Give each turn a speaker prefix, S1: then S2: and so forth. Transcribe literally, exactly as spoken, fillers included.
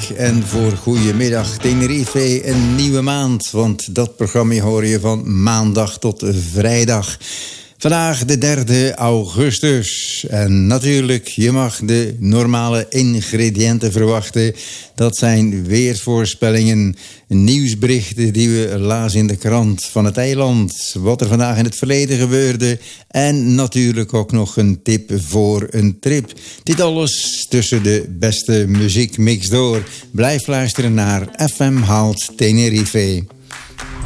S1: En voor Goedemiddag Tenerife een nieuwe maand. Want dat programma hoor je van maandag tot vrijdag. Vandaag de derde augustus. En natuurlijk, je mag de normale ingrediënten verwachten. Dat zijn weersvoorspellingen, nieuwsberichten die we lazen in de krant van het eiland. Wat er vandaag in het verleden gebeurde. En natuurlijk ook nog een tip voor een trip. Dit alles tussen de beste muziekmix door. Blijf luisteren naar F M Haalt Tenerife.